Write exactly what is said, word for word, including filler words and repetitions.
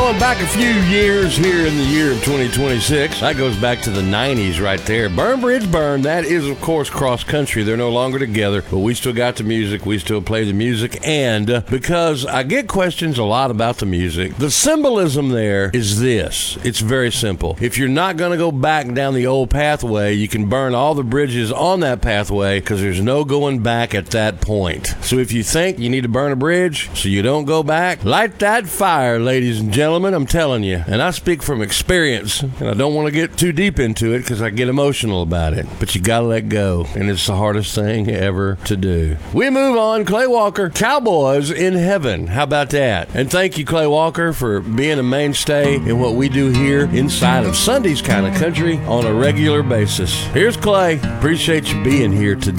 going back a few years here in the year of twenty twenty-six. That goes back to the nineties right there. Burn Bridge Burn, that is, of course, Cross Country. They're no longer together, but we still got the music. We still play the music. And uh, because I get questions a lot about the music, the symbolism there is this. It's very simple. If you're not going to go back down the old pathway, you can burn all the bridges on that pathway because there's no going back at that point. So if you think you need to burn a bridge so you don't go back, light that fire, ladies and gentlemen. I'm telling you. And I speak from experience, and I don't want to get too deep into it because I get emotional about it. But you got to let go, and it's the hardest thing ever to do. We move on. Clay Walker, Cowboys in Heaven. How about that? And thank you, Clay Walker, for being a mainstay in what we do here inside of Sunday's Kind of Country on a regular basis. Here's Clay. Appreciate you being here today.